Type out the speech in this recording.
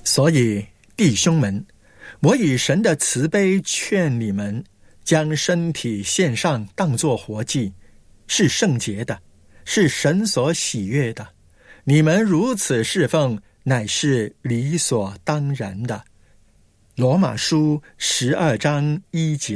所以弟兄们，我以神的慈悲劝你们，将身体献上，当作活祭，是圣洁的，是神所喜悦的。你们如此侍奉，乃是理所当然的。罗马书12章1节。